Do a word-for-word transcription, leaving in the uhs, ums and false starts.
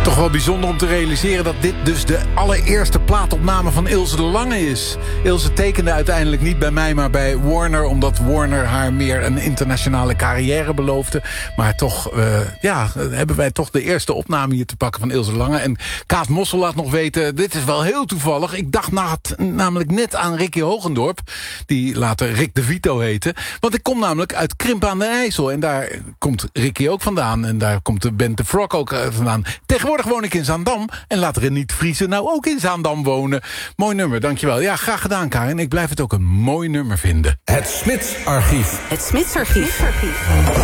Toch wel bijzonder om te realiseren dat dit dus de allereerste plaatopname van Ilse de Lange is. Ilse tekende uiteindelijk niet bij mij, maar bij Warner, omdat Warner haar meer een internationale carrière beloofde. Maar toch uh, ja, hebben wij toch de eerste opname hier te pakken van Ilse de Lange. En Kaat Mossel laat nog weten, dit is wel heel toevallig. Ik dacht na het, namelijk net aan Ricky Hogendorp, die later Rick de Vito heette. Want ik kom namelijk uit Krimpen aan den IJssel. En daar komt Ricky ook vandaan. En daar komt de Bent de Frog ook vandaan. Tegenwoordig woon ik in Zaandam. En laat Reniet Vriezen nou ook in Zaandam wonen. Mooi nummer, dankjewel. Ja, graag gedaan, Karin. Ik blijf het ook een mooi nummer vinden. Het Smitsarchief. Het Smitsarchief.